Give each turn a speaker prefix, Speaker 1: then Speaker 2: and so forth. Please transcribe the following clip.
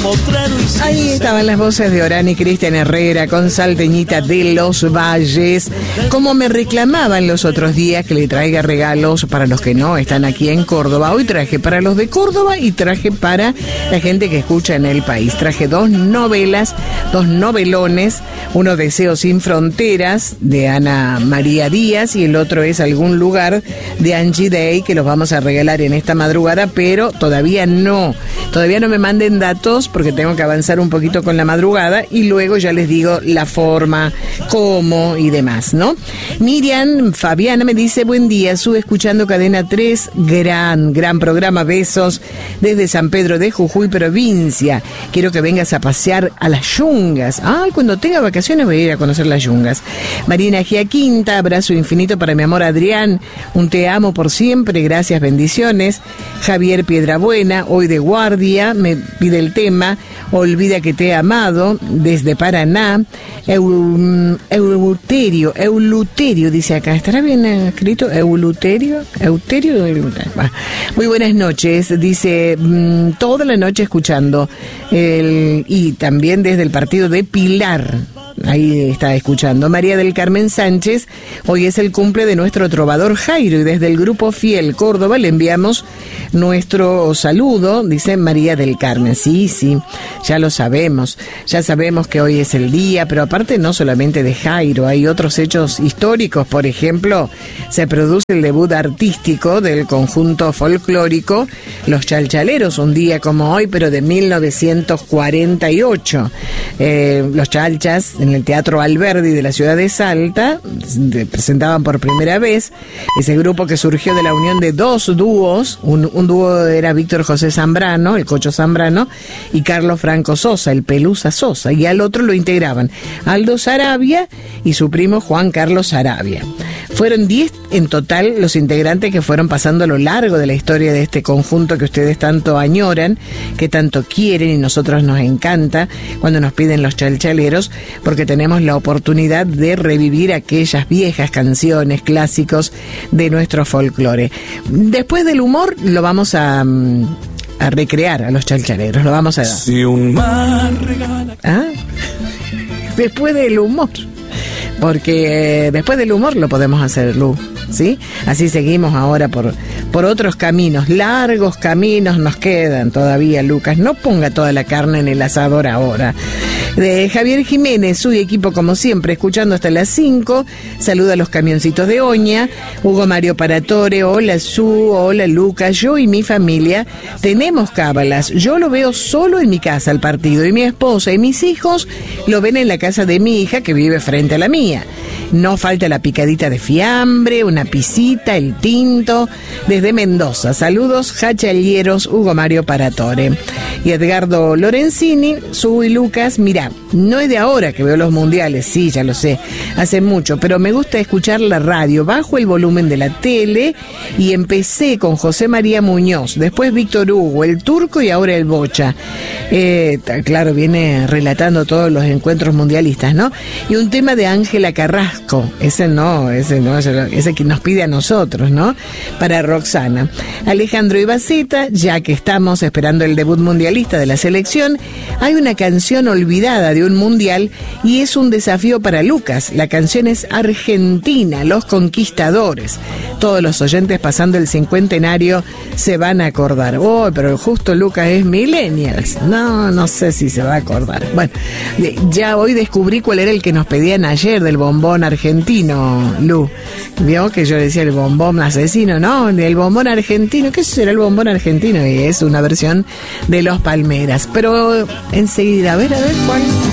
Speaker 1: Ahí estaban las voces de Orán y Cristian Herrera con Salteñita de los Valles. Como me reclamaban los otros días que le traiga regalos para los que no están aquí en Córdoba. Hoy traje para los de Córdoba y traje para la gente que escucha en el país. Traje 2 novelas, 2 novelones. Uno, Deseo sin fronteras, de Ana María Díaz, y el otro es Algún lugar, de Angie Day, que los vamos a regalar en esta madrugada, pero todavía no me manden datos porque tengo que avanzar un poquito con la madrugada y luego ya les digo la forma, cómo y demás, ¿no? Miriam Fabiana me dice: buen día, sube escuchando Cadena 3, gran programa, besos desde San Pedro de Jujuy, provincia. Quiero que vengas a pasear a las Yungas. Ay, cuando tenga vacaciones voy a ir a conocer las Yungas. Marina Giaquinta, abrazo infinito para mi amor Adrián, un te amo por siempre, gracias, bendiciones. Javier Piedrabuena, hoy de guardia, me pide el tema Olvida que te he amado, desde Paraná. Euterio, dice acá, ¿estará bien escrito? Euterio. Muy buenas noches, dice, toda la noche escuchando, y también desde el partido de Pilar. Ahí está escuchando. María del Carmen Sánchez, hoy es el cumple de nuestro trovador Jairo y desde el grupo Fiel Córdoba le enviamos nuestro saludo, dice María del Carmen. Sí, ya lo sabemos, ya sabemos que hoy es el día, pero aparte no solamente de Jairo, hay otros hechos históricos. Por ejemplo, se produce el debut artístico del conjunto folclórico Los Chalchaleros, un día como hoy, pero de 1948. Los Chalchas, en el Teatro Alberdi de la ciudad de Salta, presentaban por primera vez ese grupo que surgió de la unión de 2 dúos. Un dúo era Víctor José Zambrano, el Cocho Zambrano, y Carlos Franco Sosa, el Pelusa Sosa, y al otro lo integraban Aldo Sarabia y su primo Juan Carlos Sarabia. Fueron 10 en total los integrantes que fueron pasando a lo largo de la historia de este conjunto que ustedes tanto añoran, que tanto quieren, y nosotros nos encanta cuando nos piden los chalchaleros, porque tenemos la oportunidad de revivir aquellas viejas canciones, clásicos de nuestro folclore. Después del humor lo vamos a recrear a los chalchaleros, lo vamos a dar. Si un mar regala... ¿Ah? Después del humor, porque después del humor lo podemos hacer, Lu, ¿sí? Así seguimos ahora por otros caminos, largos caminos nos quedan todavía, Lucas. No ponga toda la carne en el asador ahora. De Javier Jiménez, su equipo como siempre, escuchando hasta las 5. Saluda a los camioncitos de Oña. Hugo Mario Paratore, hola Su, hola Lucas. Yo y mi familia tenemos cábalas. Yo lo veo solo en mi casa, el partido, y mi esposa y mis hijos lo ven en la casa de mi hija, que vive frente a la mía. No falta la picadita de fiambre, una pisita, el tinto. Desde Mendoza, saludos jachalieros, Hugo Mario Paratore. Y Edgardo Lorenzini, Su y Lucas, mira, no es de ahora que veo los mundiales, sí, ya lo sé, hace mucho, pero me gusta escuchar la radio, bajo el volumen de la tele, y empecé con José María Muñoz, después Víctor Hugo, el Turco y ahora el Bocha. Claro, viene relatando todos los encuentros mundialistas, ¿no? Y un tema de Ángela Carrasco, ese que nos pide a nosotros, ¿no? Para Roxana. Alejandro Ibaceta, ya que estamos esperando el debut mundialista de la selección, hay una canción olvidada de un mundial y es un desafío para Lucas. La canción es Argentina, Los Conquistadores. Todos los oyentes pasando el cincuentenario se van a acordar. Oh, pero justo Lucas es millennials. No sé si se va a acordar. Bueno, ya hoy descubrí cuál era el que nos pedían ayer del bombón argentino, Lu. Vio que yo decía el bombón asesino, no, el bombón argentino. ¿Qué será el bombón argentino? Y es una versión de Los Palmeras. Pero enseguida, a ver cuál.